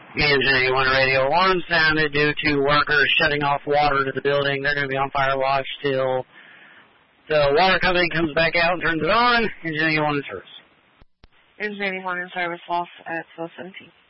Engine 81 Radio 1 sounded due to workers shutting off water to the building. They're going to be on fire watch till the water company comes back out and turns it on. Engine 81 in service. Engine 81 in service, lost at 1217.